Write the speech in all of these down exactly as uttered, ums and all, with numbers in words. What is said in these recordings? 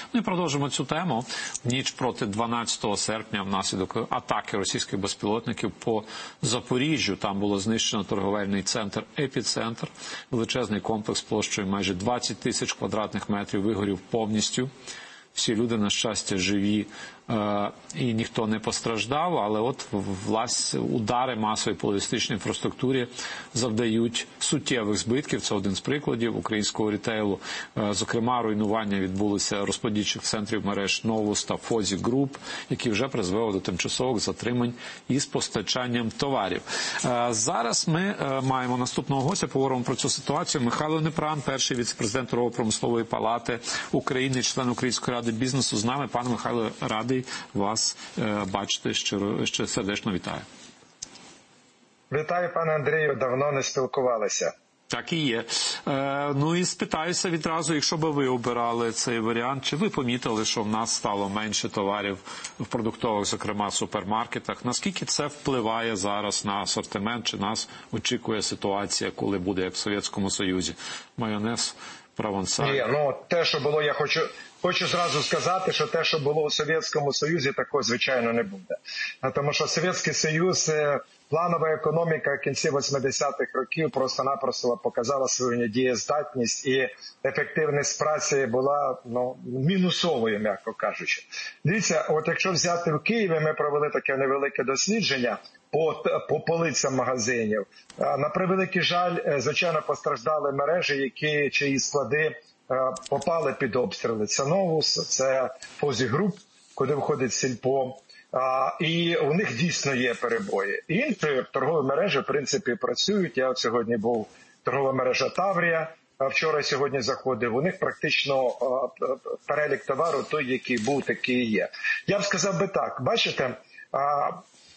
Ну і продовжимо цю тему. В ніч проти дванадцятого серпня внаслідок атаки російських безпілотників по Запоріжжю. Там було знищено торговельний центр «Епіцентр». Величезний комплекс площею майже двадцять тисяч квадратних метрів вигорів повністю. Всі люди, на щастя, живі е, і ніхто не постраждав, але от власне удари масової по логістичній інфраструктурі завдають суттєвих збитків. Це один з прикладів українського рітейлу. Е, зокрема, руйнування відбулося розподільчих центрів мереж «Новус» та «Фозі Груп», які вже призвели до тимчасових затримань із постачанням товарів. Е, зараз ми е, маємо наступного гостя, поговоримо про цю ситуацію. Михайло Непран, перший віце-президент торгово-промислової палати України, член Української ради бізнесу з нами. Пане Михайло, радий вас е, бачити, щиро, ще сердечно вітаю. Вітаю, пане Андрію, давно не спілкувалися. Так і є. Е, ну і спитаюся відразу, якщо би ви обирали цей варіант, чи ви помітили, що в нас стало менше товарів в продуктових, зокрема, супермаркетах? Наскільки це впливає зараз на асортимент, чи нас очікує ситуація, коли буде, як в Совєтському Союзі, майонез, провансаль? Ні, ну те, що було, я хочу... Хочу зразу сказати, що те, що було у Совєтському Союзі, такого, звичайно, не буде. Тому що Совєтський Союз, планова економіка кінці восьмидесятих років просто-напросто показала свою недієздатність, і ефективність праці була ну, мінусовою, м'яко кажучи. Дивіться, от якщо взяти в Києві, ми провели таке невелике дослідження по, по полицям магазинів. На превеликий жаль, звичайно, постраждали мережі, які чиї склади попали під обстріли. Це «Новус», це «Фозі Груп», куди входить «Сільпо». А, і у них дійсно є перебої. Інші торгові мережі, в принципі, працюють. Я от сьогодні був торгова мережа «Таврія», вчора сьогодні заходив. У них практично а, перелік товару той, який був, такий і є. Я б сказав би так. Бачите, а,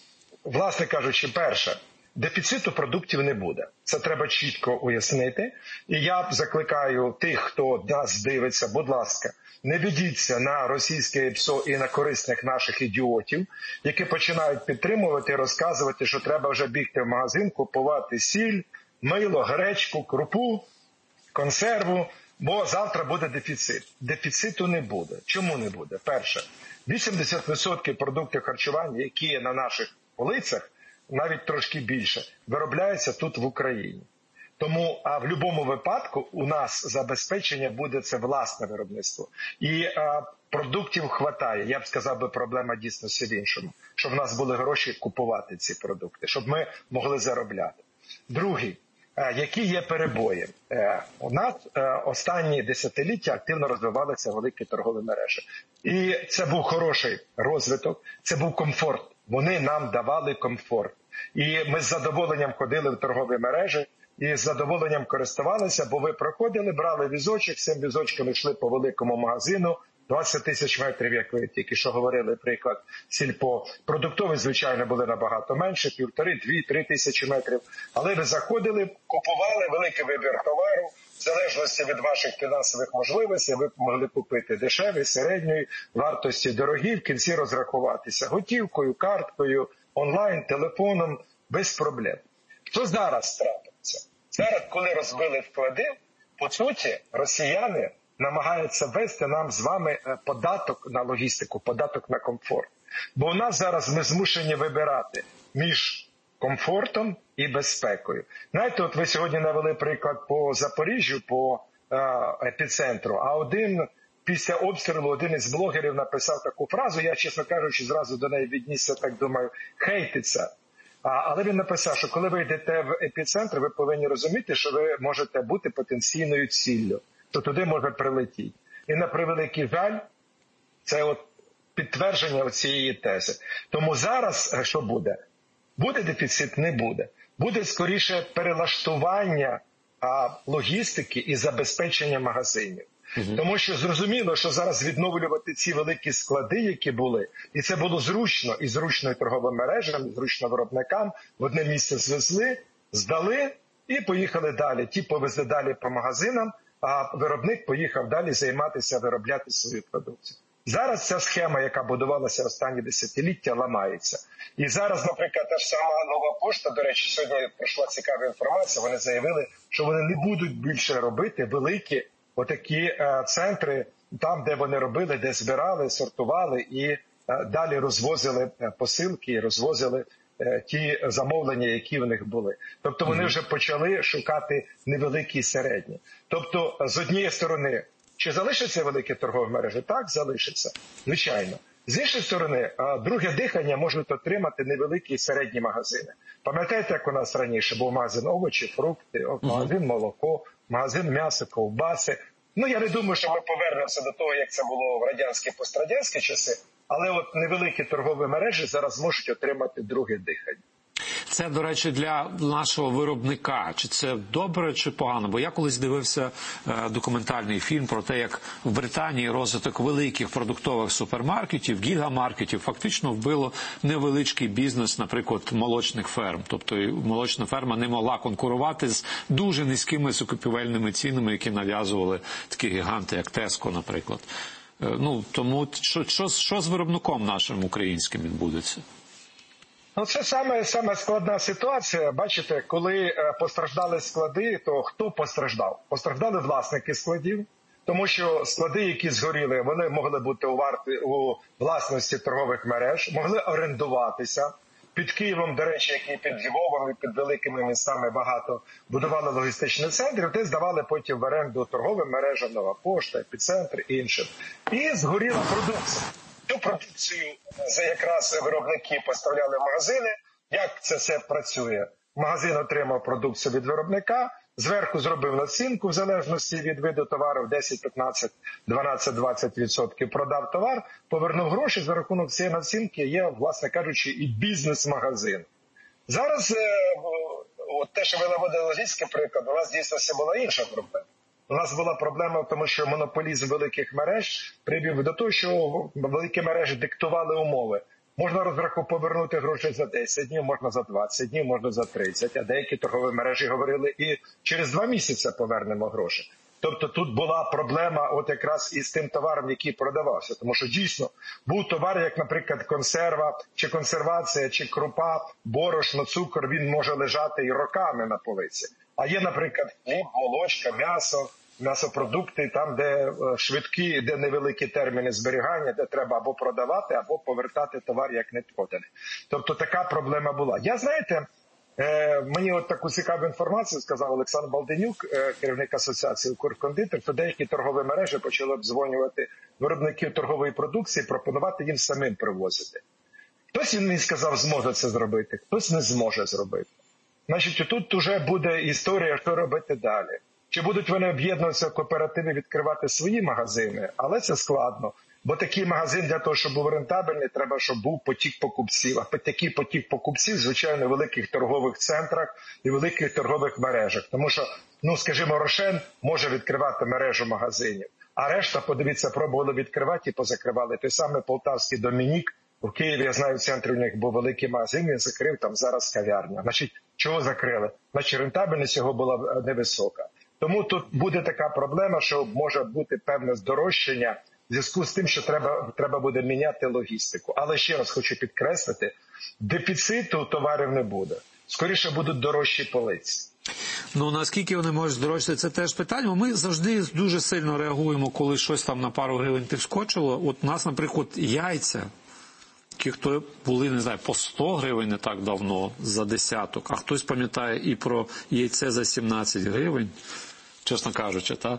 власне кажучи, перше, дефіциту продуктів не буде. Це треба чітко уяснити. І я закликаю тих, хто нас дивиться, будь ласка, не ведіться на російське ІПСО і на корисних наших ідіотів, які починають підтримувати і розказувати, що треба вже бігти в магазин, купувати сіль, мило, гречку, крупу, консерву, бо завтра буде дефіцит. Дефіциту не буде. Чому не буде? Перше, вісімдесят відсотків продуктів харчування, які є на наших полицях, навіть трошки більше, виробляється тут в Україні. Тому а в будь-якому випадку у нас забезпечення буде це власне виробництво. І а, продуктів хватає. Я б сказав би, проблема дійсно в іншому. Щоб в нас були гроші купувати ці продукти, щоб ми могли заробляти. Другий. Які є перебої? У нас останні десятиліття активно розвивалися великі торгові мережі. І це був хороший розвиток, це був комфорт. Вони нам давали комфорт. І ми з задоволенням ходили в торгові мережі і з задоволенням користувалися, бо ви проходили, брали візочок, з цим візочком йшли по великому магазину, двадцять тисяч метрів, як ви тільки що говорили, приклад, Сільпо. Продуктові, звичайно, були набагато менше, півтори, дві, три тисячі метрів. Але ви заходили, купували великий вибір товару, в залежності від ваших фінансових можливостей, ви могли купити дешеві, середньої вартості, дорогі, в кінці розрахуватися готівкою, карткою, онлайн, телефоном, без проблем. Що зараз трапиться? Зараз, коли розбили вклади, по суті, росіяни намагаються ввести нам з вами податок на логістику, податок на комфорт. Бо у нас зараз ми змушені вибирати між комфортом і безпекою. Знаєте, от ви сьогодні навели приклад по Запоріжжю, по е, епіцентру, а один після обстрілу один із блогерів написав таку фразу, я, чесно кажучи, зразу до неї віднісся, так думаю, хейтиться. А, але він написав, що коли ви йдете в епіцентр, ви повинні розуміти, що ви можете бути потенційною ціллю, то туди може прилетіти. І на превеликий жаль, це от підтвердження цієї тези. Тому зараз що буде? Буде дефіцит? Не буде. Буде, скоріше, перелаштування а, логістики і забезпечення магазинів. Угу. Тому що зрозуміло, що зараз відновлювати ці великі склади, які були, і це було зручно, і зручно і торговим мережам, і зручно виробникам, в одне місце звезли, здали і поїхали далі. Ті повезли далі по магазинам, а виробник поїхав далі займатися, виробляти свою продукцію. Зараз ця схема, яка будувалася останні десятиліття, ламається. І зараз, наприклад, та ж сама Нова Пошта, до речі, сьогодні пройшла цікава інформація, вони заявили, що вони не будуть більше робити великі отакі е, центри там, де вони робили, де збирали, сортували і далі розвозили посилки, розвозили ті замовлення, які в них були. Тобто вони вже почали шукати невеликі і середні. Тобто, з однієї сторони, чи залишаться великі торгові мережі? Так, залишаться. Звичайно. З іншої сторони, друге дихання можуть отримати невеликі і середні магазини. Пам'ятаєте, як у нас раніше був магазин овочі, фрукти, магазин молоко, магазин м'яса, ковбаси. Ну, я не думаю, що ми повернемося до того, як це було в радянські, пострадянські часи, але от невеликі торгові мережі зараз можуть отримати друге дихання. Це, до речі, для нашого виробника. Чи це добре, чи погано? Бо я колись дивився е, документальний фільм про те, як в Британії розвиток великих продуктових супермаркетів, гігамаркетів фактично вбило невеличкий бізнес, наприклад, молочних ферм. Тобто молочна ферма не могла конкурувати з дуже низькими закупівельними цінами, які нав'язували такі гіганти, як Tesco, наприклад. Е, ну, тому що, що, що з виробником нашим українським відбудеться? Ну, це саме, саме складна ситуація. Бачите, коли е, постраждали склади, то хто постраждав? Постраждали власники складів, тому що склади, які згоріли, вони могли бути у, варти, у власності торгових мереж, могли орендуватися. Під Києвом, до речі, як і під Львовом, і під великими містами багато будували логістичні центри, де здавали потім в оренду торговим мережам, Нова Пошта, Епіцентр і іншим. І згоріла продукція. Цю продукцію за якраз виробники поставляли в магазини. Як це все працює? Магазин отримав продукцію від виробника, зверху зробив націнку в залежності від виду товару десять, п'ятнадцять, дванадцять, двадцять відсотків, продав товар, повернув гроші, за рахунок цієї націнки є, власне кажучи, і бізнес-магазин. Зараз, от те, що ви наводили логічний приклад, у нас дійсно все була інша проблема. У нас була проблема в тому, що монополізм великих мереж привів до того, що великі мережі диктували умови. Можна розраху повернути гроші за десять днів, можна за двадцять днів, можна за тридцять, а деякі торгові мережі говорили і через два місяці повернемо гроші. Тобто тут була проблема от якраз із тим товаром, який продавався. Тому що дійсно був товар, як, наприклад, консерва, чи консервація, чи крупа, борошно, цукор, він може лежати і роками на полиці. А є, наприклад, хліб, молочка, м'ясо, м'ясопродукти, там, де швидкі, де невеликі терміни зберігання, де треба або продавати, або повертати товар, як не поданий. Тобто така проблема була. Я, знаєте, е, мені от таку цікаву інформацію сказав Олександр Балденюк, е, керівник асоціації «Укркондитер», що деякі торгові мережі почали обдзвонювати виробників торгової продукції, пропонувати їм самим привозити. Хтось, він мені сказав, зможе це зробити, хтось не зможе зробити. Значить, тут вже буде історія, що робити далі. Чи будуть вони об'єднуватися в кооперативи, відкривати свої магазини, але це складно. Бо такий магазин для того, щоб був рентабельний, треба, щоб був потік покупців. А такий потік покупців, звичайно, в великих торгових центрах і великих торгових мережах. Тому що, ну, скажімо, Рошен може відкривати мережу магазинів. А решта, подивіться, пробували відкривати і позакривали. Той самий полтавський Домінік, в Києві, я знаю, в центрі у них був великий магазин, він закрив, там зараз кав'ярня. Значить, чого закрили? Значить, рентабельність його була невисока. Тому тут буде така проблема, що може бути певне здорожчання в зв'язку з тим, що треба, треба буде міняти логістику. Але ще раз хочу підкреслити, дефіциту товарів не буде. Скоріше будуть дорожчі полиці. Ну, наскільки вони можуть здорожчати, це теж питання. Ми завжди дуже сильно реагуємо, коли щось там на пару гривень підскочило. От у нас, наприклад, яйця, ті, хто були, не знаю, по сто гривень не так давно за десяток, а хтось пам'ятає і про яйце за сімнадцять гривень, чесно кажучи, та?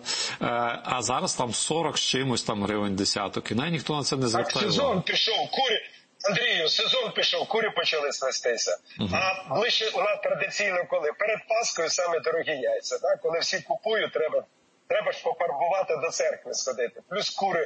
А зараз там сорок з чимось там гривень десяток, і навіть ніхто на це не звертає. Так, сезон пішов, курі, Андрію, сезон пішов, курі почали снестися. Угу. А ближче у нас традиційно коли? Перед Паскою саме дорогі яйця, так? Коли всі купують, треба... Треба ж пофарбувати, до церкви сходити. Плюс кури,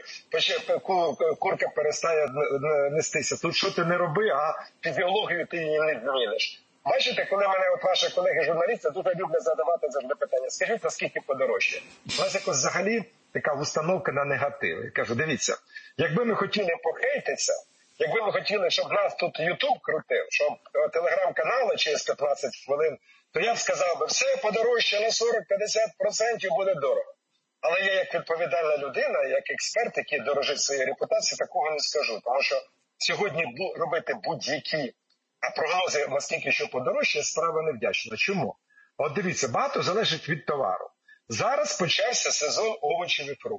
курка перестає нестися. Тут що ти не роби, а фізіологію ти її не зміниш. Бачите, коли мене от ваші колеги-журналісти дуже люблять задавати завжди питання, скажіть, наскільки подорожче? У нас якось взагалі така установка на негатив. Я кажу, дивіться, якби ми хотіли похейтитися, якби ми хотіли, щоб нас тут Ютуб крутив, щоб телеграм-канали через п'ятнадцять хвилин, то я б сказав би, все подорожче на сорок-п'ятдесят відсотків буде дорого. Але я як відповідальна людина, як експерт, який дорожить своєю репутацією, такого не скажу. Тому що сьогодні робити будь-які прогнози, наскільки що подорожче, справа невдячна. Чому? От дивіться, багато залежить від товару. Зараз почався сезон овочів і фруктів.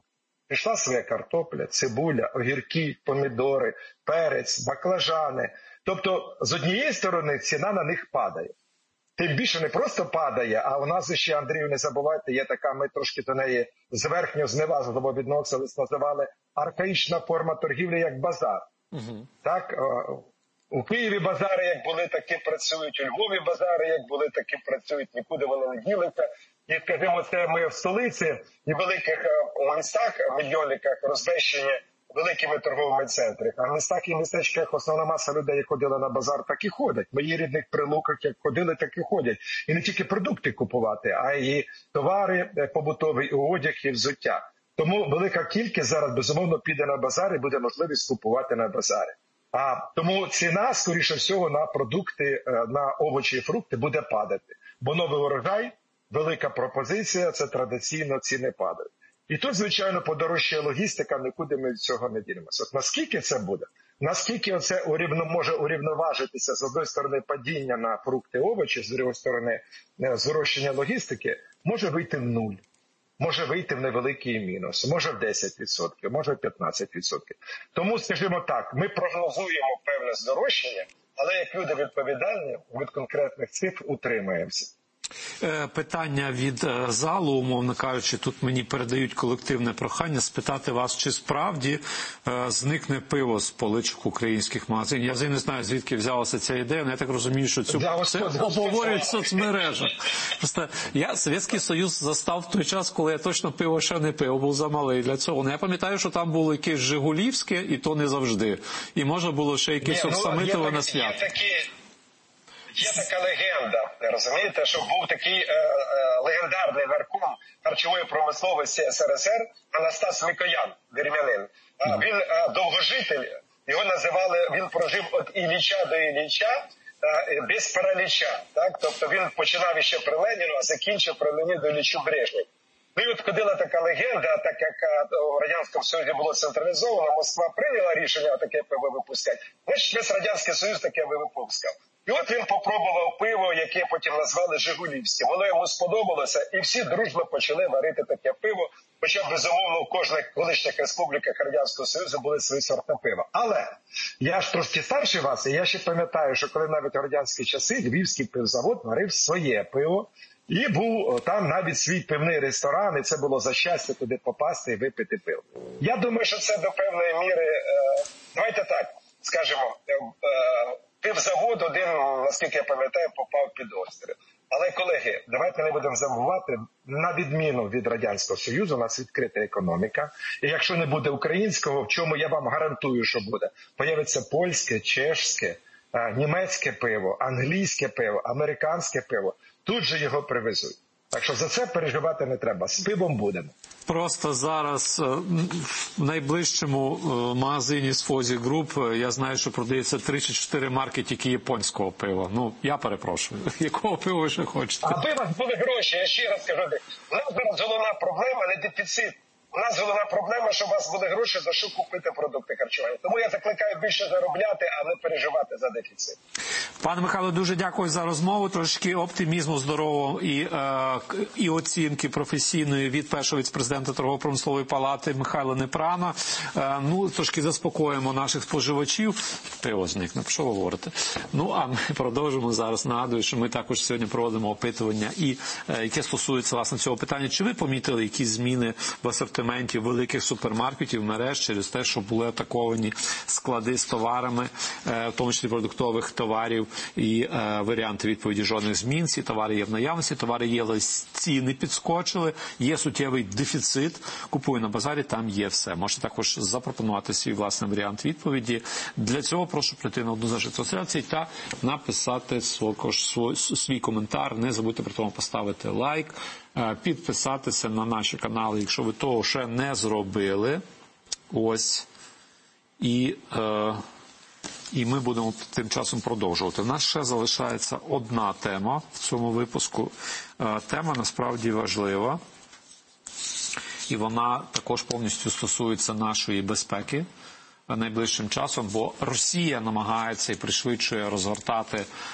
Пішла своя картопля, цибуля, огірки, помідори, перець, баклажани. Тобто, з однієї сторони, ціна на них падає. Тим більше не просто падає, а у нас ще, Андрію, не забувайте, є така, ми трошки до неї зверхньо зневажливо відносились, називали архаїчна форма торгівлі як базар. Угу. Так, у Києві базари як були, так і працюють, у Львові базари як були, так і працюють, нікуди вони не ділиться. І, скажімо, це ми в столиці і в великих містах, мільйонниках розміщені великими торговими центрами. А в містах і містечках основна маса людей, як ходила на базар, так і ходять. В моїх рідних Прилуках як ходили, так і ходять. І не тільки продукти купувати, а й товари побутові, і одяг, і взуття. Тому велика кількість зараз, безумовно, піде на базар і буде можливість купувати на базарі. А тому ціна, скоріше всього, на продукти, на овочі і фрукти буде падати. Бо новий урожай, велика пропозиція, це традиційно ціни падають. І тут, звичайно, подорожчає логістика, нікуди ми від цього не ділимося. От наскільки це буде? Наскільки оце урівно, може урівноважитися, з однієї сторони, падіння на фрукти, овочі, з іншої сторони, зрощення логістики, може вийти в нуль. Може вийти в невеликий мінус, може в десять відсотків, може в п'ятнадцять відсотків. Тому, скажімо так, ми прогнозуємо певне здорожчання, але як люди відповідальні, від конкретних цифр утримуємося. Питання від залу, умовно кажучи, тут мені передають колективне прохання спитати вас, чи справді е, зникне пиво з поличок українських магазинів. Я взагалі не знаю, звідки взялася ця ідея, але я так розумію, що цю да, це обговорюють в соцмережах. Просто я Совєтський Союз застав в той час, коли я точно пиво ще не пив, був замалий для цього. Но я пам'ятаю, що там було якесь Жигулівське, і то не завжди. І можна було ще якесь ну, оксамитове на свято. Є така легенда, розумієте, що був такий е, е, легендарний нарком харчової промисловості ес ер ес ер Анастас Микоян, вірмянин. Mm. Він е, довгожитель, його називали, він прожив від Ілліча до Ілліча е, без параліча. Так? Тобто він починав іще при Леніну, а закінчив при Леоніду Іллічу Брежнєву. Ну і от ходила така легенда, так як у Радянському Союзі було централізовано, Москва прийняла рішення таке пиво випускати, значить весь Радянський Союз таке випускав. І от він попробував пиво, яке потім назвали Жигулівське. Воно йому сподобалося, і всі дружно почали варити таке пиво. Хоча, безумовно, в кожних колишніх республіках Радянського Союзу були свої сорти пива. Але я ж трошки старший вас, і я ще пам'ятаю, що коли навіть у радянські часи Львівський пивзавод варив своє пиво. І був там навіть свій пивний ресторан, і це було за щастя туди попасти і випити пиво. Я думаю, що це до певної міри, е, давайте так, скажімо, е, е, пивзавод один, наскільки я пам'ятаю, попав під обстріл. Але, колеги, давайте не будемо забувати, на відміну від Радянського Союзу, у нас відкрита економіка. І якщо не буде українського, в чому я вам гарантую, що буде, появиться польське, чешське, німецьке пиво, англійське пиво, американське пиво. Тут же його привезуть. Так що за це переживати не треба. З пивом будемо. Просто зараз в найближчому магазині з Фозі Груп я знаю, що продається три чи чотири марки тільки японського пива. Ну, я перепрошую. Якого пива ви ще хочете? Аби у вас були гроші, я ще раз кажу. У нас зараз головна проблема, не дефіцит. У нас головна проблема, що у вас були гроші, за що купити продукти харчування. Тому я закликаю більше заробляти, а не переживати за дефіцит. Пане Михайло, дуже дякую за розмову. Трошки оптимізму здорового і, е, і оцінки професійної від першого віце-президента торгово-промислової палати Михайла Непрана. Е, ну, трошки заспокоїмо наших споживачів. Пиво зникне, про що ви говорите? Ну, а ми продовжимо зараз. Нагадую, що ми також сьогодні проводимо опитування, і е, яке стосується, власне, цього питання. Чи ви помітили якісь зміни в асортименті великих супермаркетів, мереж через те, що були атаковані склади з товарами, в тому числі продуктових товарів, і варіанти відповіді жодних змін. Ці товари є в наявності, товари є, але ціни підскочили, є суттєвий дефіцит, купую на базарі, там є все. Можете також запропонувати свій власний варіант відповіді. Для цього прошу прийти на одну з наших соціацій та написати свій, свій коментар. Не забудьте при тому поставити лайк, підписатися на наші канали, якщо ви того ще не зробили. Ось. І, е, і ми будемо тим часом продовжувати. У нас ще залишається одна тема в цьому випуску. Е, тема насправді важлива. І вона також повністю стосується нашої безпеки найближчим часом, бо Росія намагається і пришвидшує розгортати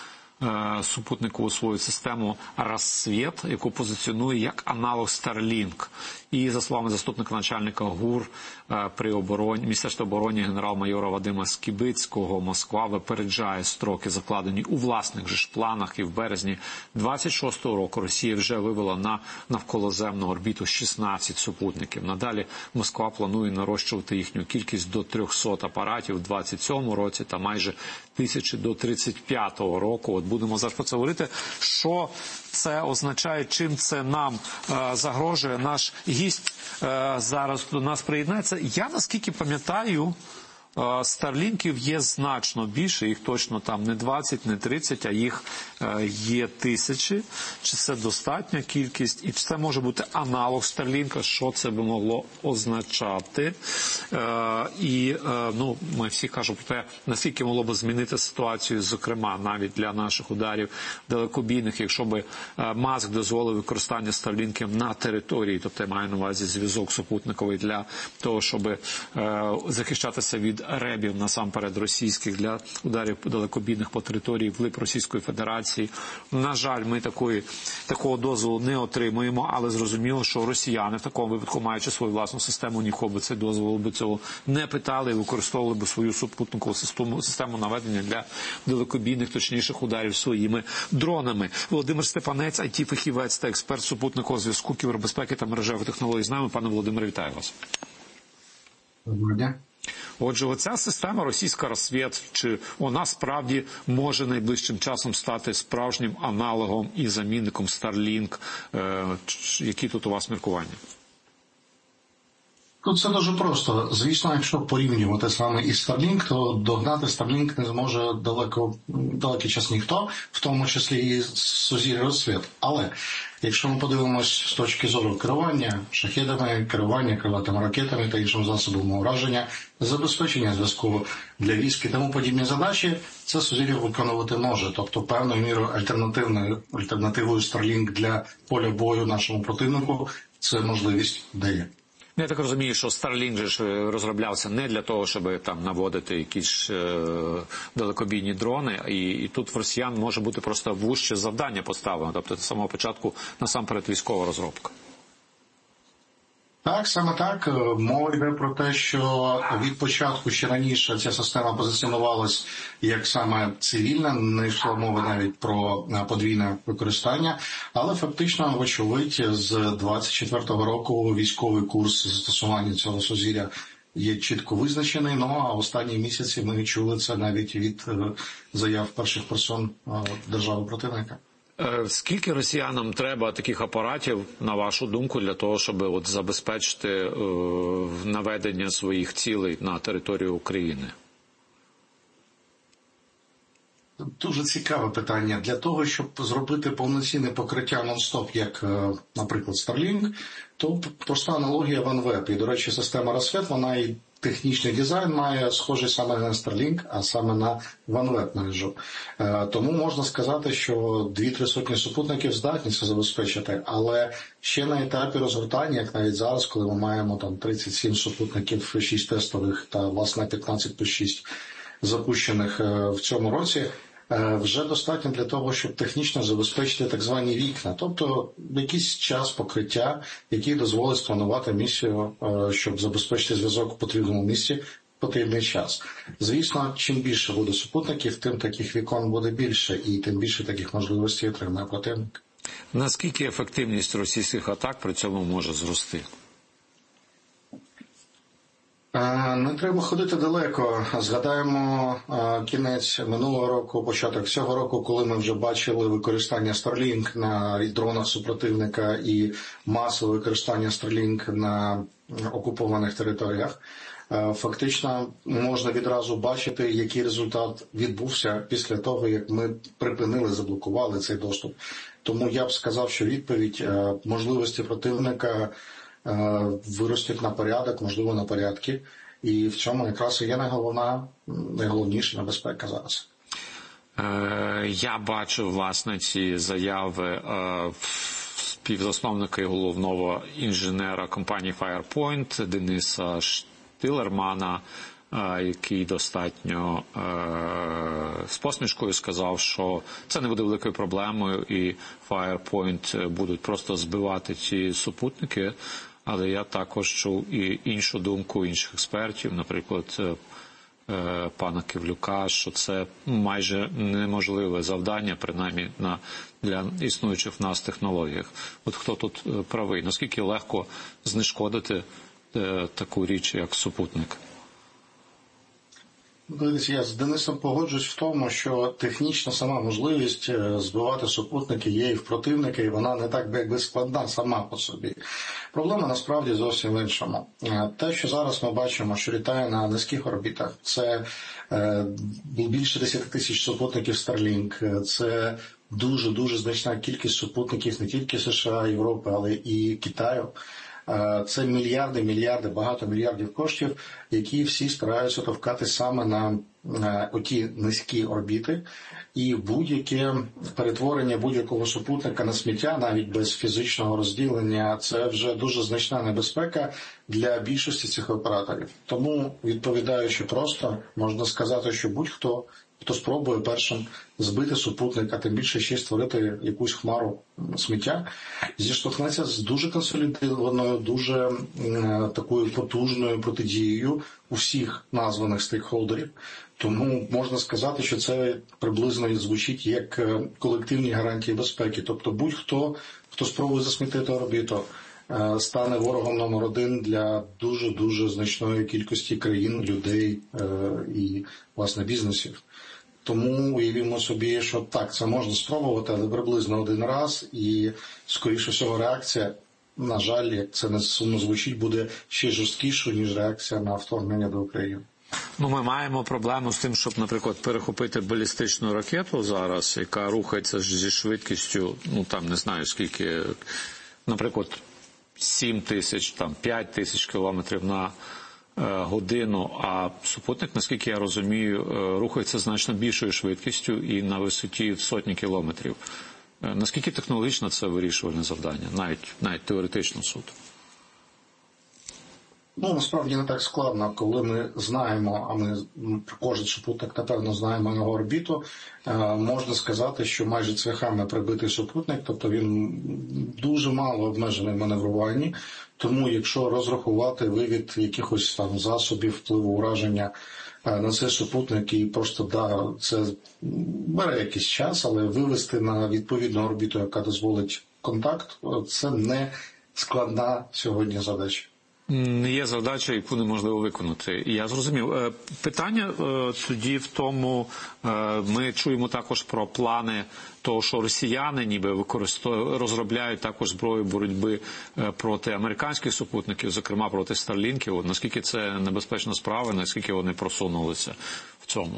супутникову свою систему «Рассвіт», яку позиціонує як аналог Starlink. І, за словами заступника начальника ГУР при обороні, Міністерства оборони генерал-майора Вадима Скібицького, Москва випереджає строки, закладені у власних же ж планах, і в березні двадцять шостого року Росія вже вивела на навколоземну орбіту шістнадцять супутників. Надалі Москва планує нарощувати їхню кількість до трьохсот апаратів у двадцять сьомому році та майже тисячі до тридцять п'ятого року. От будемо зараз про це говорити. Що це означає, чим це нам е, загрожує? Наш гість е, зараз до нас приєднається. Я, наскільки пам'ятаю, Старлінків є значно більше, їх точно там не двадцять, не тридцять, а їх є тисячі. Чи це достатня кількість? І це може бути аналог Старлінка, що це би могло означати? І ну, ми всі кажемо про те, наскільки могло б змінити ситуацію, зокрема, навіть для наших ударів далекобійних, якщо б Маск дозволив використання Старлінків на території, тобто я маю на увазі зв'язок супутниковий для того, щоб захищатися від ребів, насамперед російських, для ударів далекобійних по території вглиб Російської Федерації. На жаль, ми такої, такого дозволу не отримуємо, але зрозуміло, що росіяни в такому випадку, маючи свою власну систему, нікого би цей дозвол би цього не питали і використовували би свою супутникову систему, систему наведення для далекобійних, точніших ударів своїми дронами. Володимир Степанець, ай ті-фахівець та експерт супутникового зв'язку, кібербезпеки та мережевих технологій з нами. Пане Володимире, вітаю вас. Доброго дня. Отже, оця система російська «Рассвіт», чи вона справді може найближчим часом стати справжнім аналогом і замінником Starlink? Які тут у вас міркування? Тут все дуже просто. Звісно, якщо порівнювати саме із Starlink, то догнати Starlink не зможе далеко, далекий час ніхто, в тому числі і сузір'я «Рассвіт». Але якщо ми подивимось з точки зору керування шахедами, керування крилатими ракетами та іншими засобами ураження, забезпечення зв'язку для військ і тому подібні задачі, це сузір'я виконувати може. Тобто певною мірою альтернативною альтернативою Starlink для поля бою нашому противнику це можливість дає. Я так розумію, що Starlink же ж розроблявся не для того, щоб там наводити якісь е, далекобійні дрони, і, і тут в росіян може бути просто вужче завдання поставлено, тобто з самого початку насамперед військова розробка. Так, саме так. Мова йде про те, що від початку ще раніше ця система позиціонувалась як саме цивільна, не йшло мови навіть про подвійне використання, але фактично, вочевидь, з двадцять четвертого року військовий курс застосування цього сузір'я є чітко визначений, ну а останні місяці ми чули це навіть від заяв перших персон держави-противника. Скільки росіянам треба таких апаратів, на вашу думку, для того, щоб от забезпечити е, наведення своїх цілей на територію України? Дуже цікаве питання. Для того, щоб зробити повноцінне покриття нон-стоп, як, наприклад, Starlink, то проста аналогія OneWeb. І, до речі, система «Рассвіт», вона і технічний дизайн має схожий саме не на Starlink, а саме на OneWeb мережу. Тому можна сказати, що дві-три сотні супутників здатні це забезпечити, але ще на етапі розгортання, як навіть зараз, коли ми маємо там тридцять сім супутників, шість тестових та, власне, п'ятнадцять плюс шість запущених в цьому році, вже достатньо для того, щоб технічно забезпечити так звані вікна, тобто якийсь час покриття, який дозволить спланувати місію, щоб забезпечити зв'язок в потрібному місці в потрібний час. Звісно, чим більше буде супутників, тим таких вікон буде більше, і тим більше таких можливостей отримає противник. Наскільки ефективність російських атак при цьому може зрости? Не треба ходити далеко. Згадаємо кінець минулого року, початок цього року, коли ми вже бачили використання Starlink на дронах супротивника і масове використання Starlink на окупованих територіях. Фактично можна відразу бачити, який результат відбувся після того, як ми припинили, заблокували цей доступ. Тому я б сказав, що відповідь можливості противника виростуть на порядок, можливо, на порядки. І в цьому якраз і є найголовна, найголовніша небезпека зараз. Я бачу, власне, ці заяви співзасновника і головного інженера компанії Firepoint Дениса Штилермана, який достатньо з посмішкою сказав, що це не буде великою проблемою і Firepoint будуть просто збивати ці супутники. Але я також чув і іншу думку інших експертів, наприклад, пана Кивлюка, що це майже неможливе завдання, принаймні на, для існуючих в нас технологіях. От хто тут правий? Наскільки легко знешкодити е, таку річ, як супутник? Я з Денисом погоджуюсь в тому, що технічна сама можливість збивати супутники є і в противника, і вона не так якби складна сама по собі. Проблема насправді зовсім в іншому. Те, що зараз ми бачимо, що літає на низьких орбітах, це більше десять тисяч супутників Starlink, це дуже-дуже значна кількість супутників не тільки США, Європи, але і Китаю. Це мільярди, мільярди, багато мільярдів коштів, які всі стараються товкати саме на, на оті низькі орбіти. І будь-яке перетворення будь-якого супутника на сміття, навіть без фізичного розділення, це вже дуже значна небезпека для більшості цих операторів. Тому, відповідаючи просто, можна сказати, що будь-хто, хто спробує першим збити супутник, а тим більше ще створити якусь хмару сміття, зіштовхнеться з дуже консолідованою, дуже е, такою потужною протидією усіх названих стейкхолдерів. Тому можна сказати, що це приблизно звучить як колективні гарантії безпеки. Тобто будь-хто, хто спробує засмітити орбіту, е, стане ворогом номер один для дуже-дуже значної кількості країн, людей е, і, власне, бізнесів. Тому уявімо собі, що так, це можна спробувати, але приблизно один раз, і, скоріше всього, реакція, на жаль, як це не сумно звучить, буде ще жорсткішою, ніж реакція на вторгнення до України. Ну, ми маємо проблему з тим, щоб, наприклад, перехопити балістичну ракету зараз, яка рухається зі швидкістю, ну, там, не знаю, скільки, наприклад, сім тисяч, там, п'ять тисяч кілометрів на годину, а супутник, наскільки я розумію, рухається значно більшою швидкістю і на висоті в сотні кілометрів. Наскільки технологічно це вирішувальне завдання, навіть, навіть теоретично суто? Ну, насправді не так складно, коли ми знаємо, а ми про кожен супутник, напевно, знаємо його орбіту, можна сказати, що майже цвяхами прибитий супутник, тобто він дуже мало обмежений в маневруванні, тому якщо розрахувати вивід якихось там засобів впливу ураження на цей супутник і просто, да, це бере якийсь час, але вивести на відповідну орбіту, яка дозволить контакт, це не складна сьогодні задача. Не є задача, яку неможливо виконати. Я зрозумів. Питання тоді в тому, ми чуємо також про плани того, що росіяни ніби використовують, розробляють також зброю боротьби проти американських супутників, зокрема проти Старлінків. Наскільки це небезпечна справа, наскільки вони просунулися в цьому?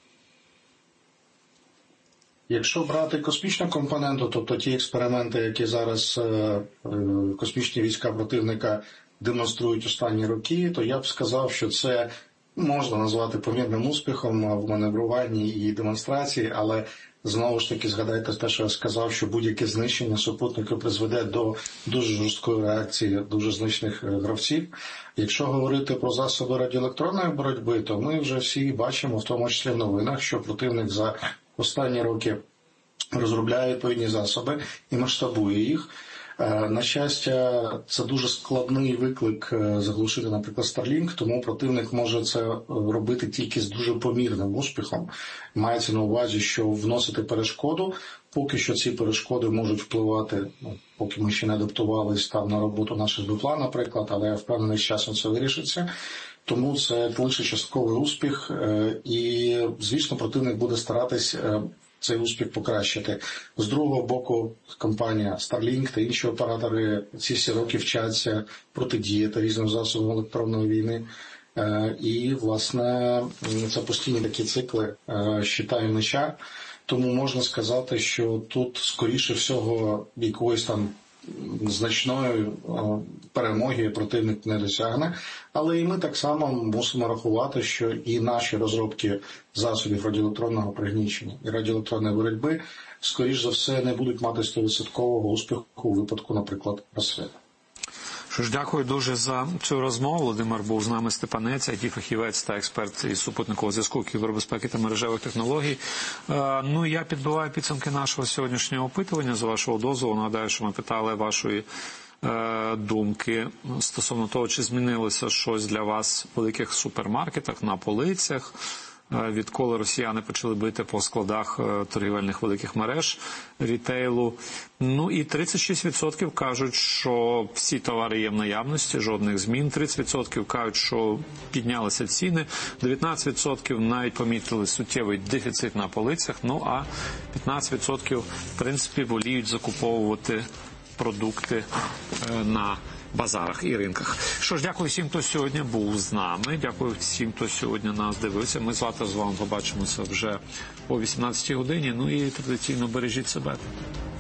Якщо брати космічну компоненту, тобто ті експерименти, які зараз космічні війська противника демонструють останні роки, то я б сказав, що це можна назвати помірним успіхом в маневруванні і демонстрації, але знову ж таки згадайте те, що я сказав, що будь-яке знищення супутника призведе до дуже жорсткої реакції дуже значних гравців. Якщо говорити про засоби радіоелектронної боротьби, то ми вже всі бачимо, в тому числі в новинах, що противник за останні роки розробляє відповідні засоби і масштабує їх. На щастя, це дуже складний виклик заглушити, наприклад, Starlink, тому противник може це робити тільки з дуже помірним успіхом. Мається на увазі, що вносити перешкоду, поки що ці перешкоди можуть впливати, ну, поки ми ще не адаптувались там на роботу наших БПЛА, наприклад, але я впевнений, з часом це вирішиться. Тому це лише частковий успіх і, звісно, противник буде старатись цей успіх покращити. З другого боку, компанія Starlink та інші оператори ці всі роки вчаться протидіяти різним засобам електронної війни. І, власне, це постійні такі цикли щита і меча. Тому можна сказати, що тут, скоріше всього, якоїсь там значної перемоги противник не досягне, але і ми так само мусимо рахувати, що і наші розробки засобів радіоелектронного пригнічення і радіоелектронної боротьби, скоріш за все, не будуть мати сто відсотків успіху у випадку, наприклад, розсвіту. Що ж, дякую дуже за цю розмову. Володимир був з нами, Степанець, ай ті-фахівець та експерт із супутникового зв'язку, кібербезпеки та мережевих технологій. Ну, я підбиваю підсумки нашого сьогоднішнього опитування. За вашого дозволу нагадаю, що ми питали вашої думки стосовно того, чи змінилося щось для вас в великих супермаркетах, на полицях, відколи росіяни почали бити по складах торгівельних великих мереж рітейлу. Ну і тридцять шість відсотків кажуть, що всі товари є в наявності, жодних змін. тридцять відсотків кажуть, що піднялися ціни. дев'ятнадцять відсотків навіть помітили суттєвий дефіцит на полицях. Ну а п'ятнадцять відсотків, в принципі, воліють закуповувати продукти на базарах і ринках. Що ж, дякую всім, хто сьогодні був з нами. Дякую всім, хто сьогодні нас дивився. Ми завтра з вами побачимося вже о вісімнадцятій годині. Ну і традиційно бережіть себе.